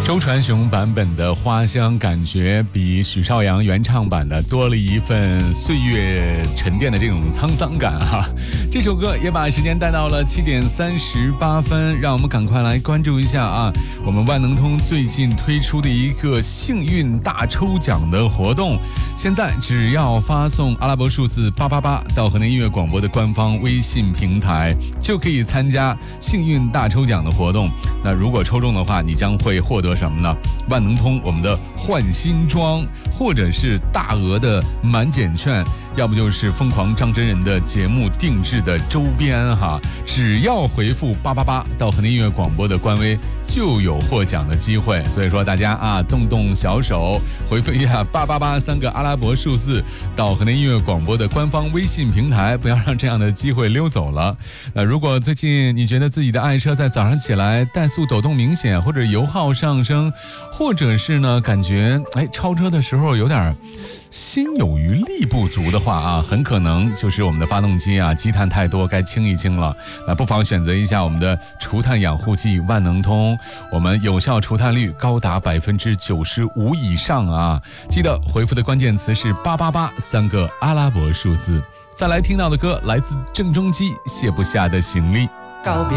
周传雄版本的花香感觉比许绍洋原唱版的多了一份岁月沉淀的这种沧桑感哈。这首歌也把时间带到了7点38分，让我们赶快来关注一下啊，我们万能通最近推出的一个幸运大抽奖的活动。现在只要发送阿拉伯数字888到河南音乐广播的官方微信平台，就可以参加幸运大抽奖的活动。那如果抽中的话，你将会获得什么呢？万能通我们的换新装，或者是大额的满减券，要不就是疯狂张真人的节目定制的周边哈。只要回复888到河南音乐广播的官微，就有获奖的机会。所以说大家啊，动动小手，回复一下888三个阿拉伯数字到河南音乐广播的官方微信平台，不要让这样的机会溜走了。那如果最近你觉得自己的爱车在早上起来怠速抖动明显，或者油耗上升，或者是呢感觉超车的时候有点心有余力不足的话啊，很可能就是我们的发动机啊积碳太多，该清一清了。那不妨选择一下我们的除碳养护剂万能通，我们有效除碳率高达95%以上啊！记得回复的关键词是888三个阿拉伯数字。再来听到的歌来自郑中基，卸不下的行李。 告别